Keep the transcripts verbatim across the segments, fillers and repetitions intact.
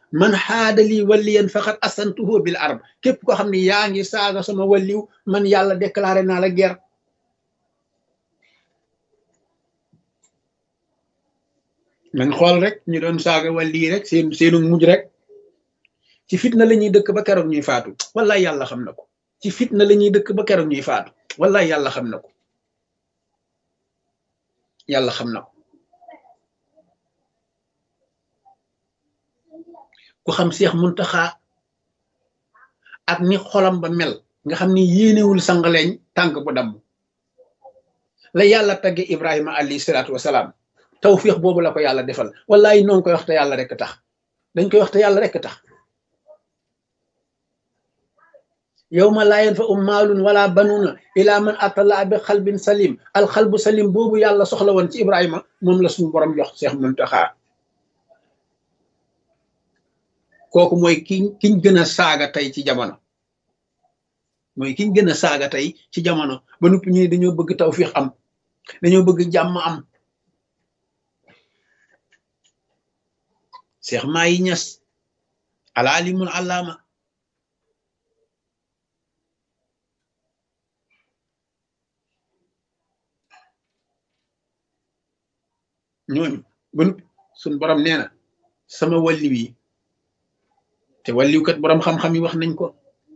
man xaadali waliyan faqat asantuhu bil arab képp koo xam ne yaa ngi saaga sama waliw man yàlla déclaré naa la guerre. man xool rek ñu doon saaga wali rek seen seenu mujj rek ci fitna la ñuy dëkk ba keroog ñuy faatu wallaay yàlla xam na ko ci fitna la ñuy dëkk ba keroog ñuy faatu wallaay yàlla xam na ko yàlla xam na ko ku xam Seex Muntaxa ak ni xolam ba mel nga xam ni yéenewul sangaleñ tànk bu damm la yàlla tagge Ibrahima alayhi salaatu wasalaam tawfiix boobu la ko yàlla defal wallaay noonu koy wax te yàlla rek tax dañ koy wax te yàlla rek tax yawma laa yanfa'u maalun wala banuuna ilaa man atallaa bi xalbin salim alxalbu salim boobu yàlla soxla woon ci Ibrahima moom la suñu borom jox Seex Muntaxa kooku mooy ki kiñ gën a saaga tey ci jamono mooy kiñ gën a saaga tey ci jamono ba noppi ñu dañoo bëgg tawfiix am dañoo bëgg jàmm am Seex Maay Ñas al alimul allaama ñooñu ba noppi suñ borom nee na sama walliw yi te walliw kat borom xam-xam yi wax nañ ko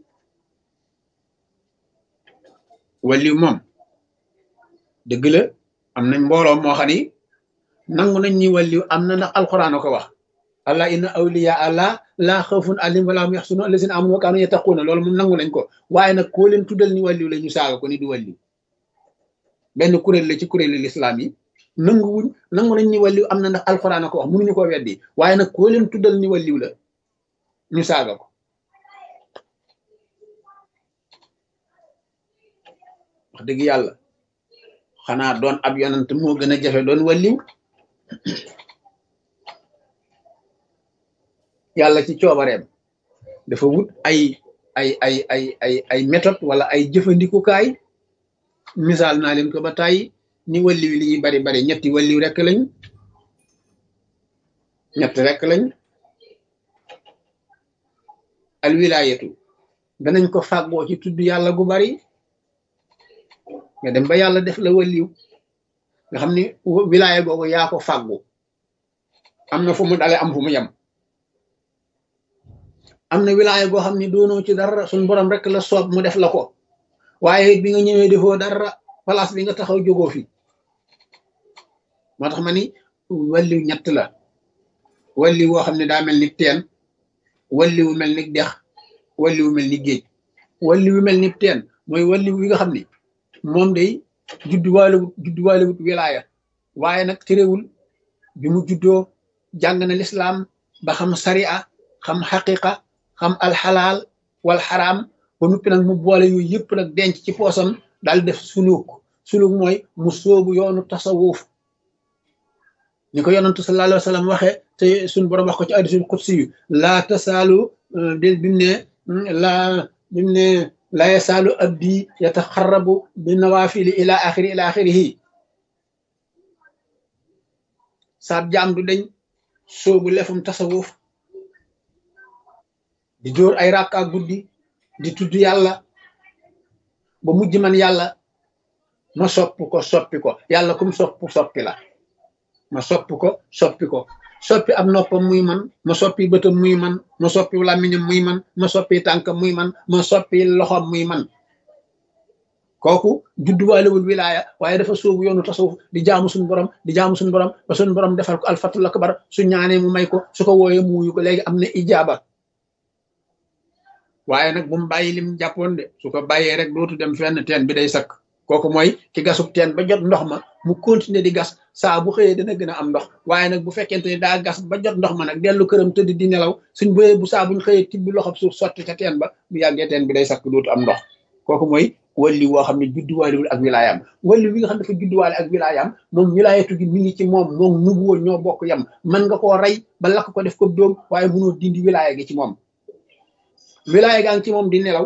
walliw moom dëgg la am nañ mbooloo moo xam ni nangu nañ ñi walliw am na ndax alquran ko wax allah inna awliya allah laa xawfun alayhim wa laa hum yaxzanun allazina amanu wa kaanu yattaquuna loolu moom nangu nañ ko waaye nag koo leen tuddal ni walliw la ñu saaga ko ni du walliw benn kuréel la ci kuréelu lislaam yi nangu wuñ nangu nañ ni walliw am na ndax alquran ko wax mënuñu koo weddi waaye nag koo leen tuddal ni walliw la ñu saaga ko wax dëgg yàlla xanaa doon ab yonant moo gën a jafe doon walliw yàlla ci coobareem dafa wut ay ay ay ay ay ay méthode wala ay jëfandikukaay misaal naa leen ko ba tàyyi ni walliw li ñuy bari bari ñetti walliw rekk lañ ñett rekk lañ al wilaayatu danañ ko fàggoo ci tudd yàlla gu bari nga dem ba yàlla def la walliw nga xam ni wilaaya googu yaa ko fàggu am na fu mu dale am fu mu yem am na wilaaya goo xam ni doonoo ci dara suñ borom rek la soob mu def la ko waaye bi nga ñëwee defoo dara place bi nga taxaw jógoo fi moo tax ma ni walliw ñett la walliw woo xam ne daa mel ni teen walliw mel ni dex walliw mel ni géej walliw mel ni teen mooy walliw wi nga xam ni moom day judduwaalewut judduwaalewut wilaaya waaye nag terewul bi mu juddoo jàng na lislaam ba xam sariya xam xaqiqa xam alxalaal wal xaraam ba nuppi nag mu boole yooyu yëpp nag denc ci poosam daal def suluk suluk mooy mu sóobu yoonu tasawuf ni ko yonantu sallallahu alayhi wa sallam waxee te suñ borom wax ko ci hadiisul qudsi yu laa tasaalu de bimu ne laa bimu ne laa yasaalu abdi yataxarrabu bi nawaafili ila axiri ila axirihi saab jaam du dañ soobu lefum tasawuf di dóor ay rakka guddi di tudd yàlla ba mujj man yàlla ma sopp ko soppi ko yàlla kum sopp soppi la ma soppi ko soppi ko soppi ab noppam muy man ma soppi bëtam muy man ma soppi làmmiñam muy man ma soppi tànkam muy man ma soppi loxom muy man kooku judduwaalewul wilaaya waaye dafa sóobu yoonu tasawuf di jaamu suñu borom di jaamu suñu borom ba suñu borom defal ko alfatul akbar su ñaanee mu may ko su ko wooyee mu wuyu ko léegi am na ijaaba waaye nag bu mu bàyyi lim jàppoon de su ko bàyyee rek dootu dem fenn teen bi day sakk kooku mooy ki gasub teen ba jot ndox ma mu continuer di gas saa bu xëyee dana gën a am ndox waaye nag bu fekkente ni daa gas ba jot ndox ma nag dellu këram tëdd di nelaw suñ bëyee bu saa buñ xëyee tibbi loxob suuf sotti ca teen ba bu yàggee teen bi day sakk dootu am ndox kooku mooy walli woo xam ne judduwaalewul ak wilaayam walli wi nga xam dafa judduwaale ak wilaayam moom wilaayatu gi mi ngi ci moom moom nubuwoo ñoo bokk yam mën nga koo rey ba lakk ko def ko dóom waaye mënoo dindi wilaaya gi ci moom wilaaya gaa ngi ci moom di nelaw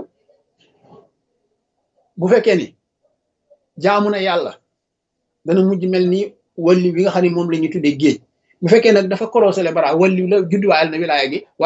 bu fekkee ni jaamu na yàlla dana mujj mel ni walli bi nga xam ne moom la ñuy tuddee géej bu fekkee nag dafa korosele bara walli la judduwaale na wilaaya gi